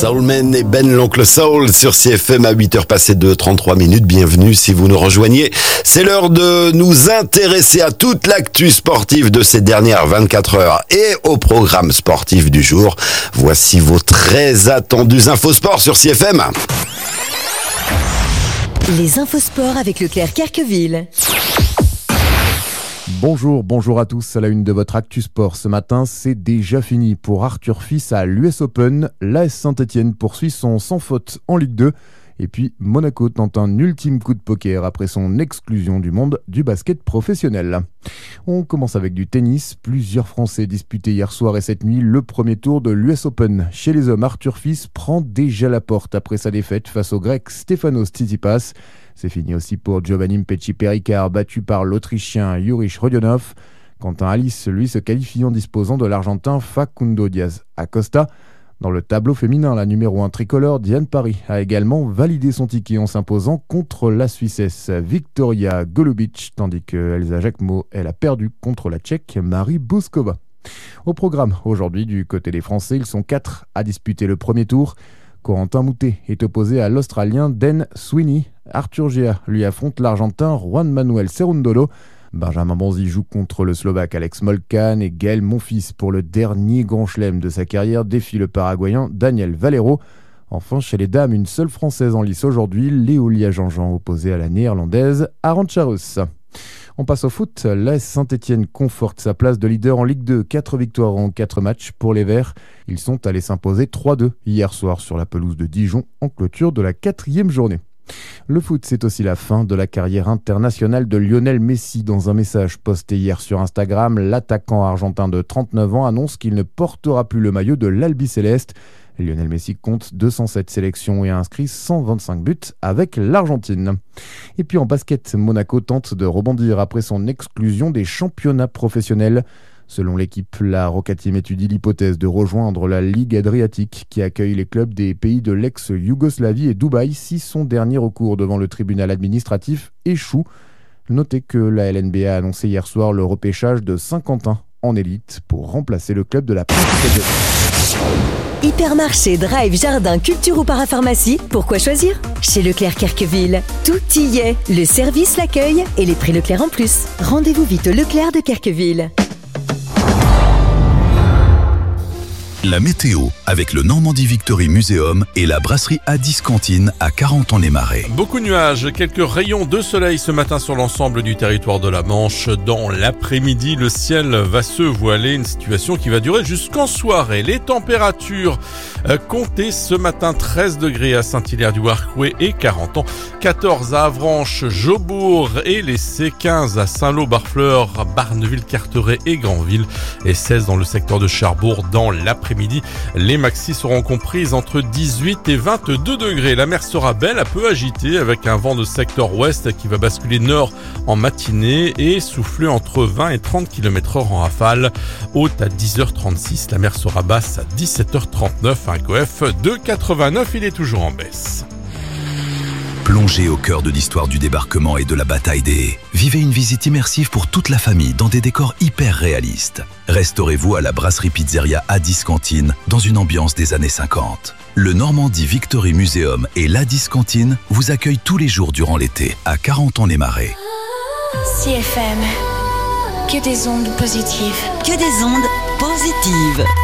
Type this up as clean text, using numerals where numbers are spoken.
Soulman et Ben l'Oncle Soul sur CFM à 8h passées de 33 minutes. Bienvenue si vous nous rejoignez. C'est l'heure de nous intéresser à toute l'actu sportive de ces dernières 24 heures et au programme sportif du jour. Voici vos très attendus infosports sur CFM. Les infosports avec Leclerc Kerqueville. Bonjour à tous. À la une de votre Actu Sport ce matin, c'est déjà fini pour Arthur Fils à l'US Open. L'AS Saint-Etienne poursuit son sans faute en Ligue 2. Et puis Monaco tente un ultime coup de poker après son exclusion du monde du basket professionnel. On commence avec du tennis. Plusieurs Français disputaient hier soir et cette nuit le premier tour de l'US Open. Chez les hommes, Arthur Fils prend déjà la porte après sa défaite face au Grec Stefanos Tsitsipas. C'est fini aussi pour Giovanni Pesci-Péricard, battu par l'Autrichien Jurij Rodionov. Quentin Alice, lui, se qualifie en disposant de l'Argentin Facundo Diaz Acosta. Dans le tableau féminin, la numéro 1 tricolore Diane Paris a également validé son ticket en s'imposant contre la Suissesse Victoria Golubic, tandis que Elsa Jacquemot, elle a perdu contre la Tchèque Marie Bouskova. Au programme, aujourd'hui, du côté des Français, ils sont 4 à disputer le premier tour. Corentin Moutet est opposé à l'Australien Dan Sweeney. Arthur Gia lui affronte l'Argentin Juan Manuel Cerundolo. Benjamin Bonzi joue contre le Slovaque Alex Molcan et Gaël Monfils pour le dernier grand chelem de sa carrière défie le Paraguayen Daniel Valero. Enfin, chez les dames, une seule Française en lice aujourd'hui, Léolia Jean-Jean opposée à la Néerlandaise Arantxa-Rus. On passe au foot. L'AS Saint-Etienne conforte sa place de leader en Ligue 2. 4 victoires en 4 matchs pour les Verts. Ils sont allés s'imposer 3-2 hier soir sur la pelouse de Dijon en clôture de la 4e journée. Le foot, c'est aussi la fin de la carrière internationale de Lionel Messi. Dans un message posté hier sur Instagram, l'attaquant argentin de 39 ans annonce qu'il ne portera plus le maillot de l'Albi-Céleste. Lionel Messi compte 207 sélections et a inscrit 125 buts avec l'Argentine. Et puis en basket, Monaco tente de rebondir après son exclusion des championnats professionnels. Selon l'équipe, la Roca Team étudie l'hypothèse de rejoindre la Ligue Adriatique qui accueille les clubs des pays de l'ex-Yougoslavie et Dubaï si son dernier recours devant le tribunal administratif échoue. Notez que la LNBA a annoncé hier soir le repêchage de Saint-Quentin en élite pour remplacer le club de la Principauté. Hypermarché, drive, jardin, culture ou parapharmacie, pourquoi choisir ? Chez Leclerc Kerqueville, tout y est. Le service, l'accueil et les prix Leclerc en plus. Rendez-vous vite au Leclerc de Kerqueville. La météo avec le Normandie Victory Museum et la brasserie Addis Cantine à Carentan-les-Marais. Beaucoup de nuages, quelques rayons de soleil ce matin sur l'ensemble du territoire de la Manche. Dans l'après-midi, le ciel va se voiler, une situation qui va durer jusqu'en soirée. Les températures comptées ce matin 13 degrés à Saint-Hilaire-du-Harcouët et Carentan, 14 à Avranches, Jaubourg et l'Essai, 15 à Saint-Lô, Barneville, Carteret et Granville et 16 dans le secteur de Cherbourg dans l'après-midi. Les maxis seront comprises entre 18 et 22 degrés. La mer sera belle, un peu agitée avec un vent de secteur ouest qui va basculer nord en matinée et souffler entre 20 et 30 km/h en rafale. Haute à 10h36, la mer sera basse à 17h39. Un coef de 89, il est toujours en baisse. Plongez au cœur de l'histoire du débarquement et de la bataille des haies. Vivez une visite immersive pour toute la famille dans des décors hyper réalistes. Restaurez-vous à la brasserie pizzeria Addis Cantine dans une ambiance des années 50. Le Normandie Victory Museum et l'Addis Cantine vous accueillent tous les jours durant l'été à Carentan-les-Marais. CFM, que des ondes positives. Que des ondes positives.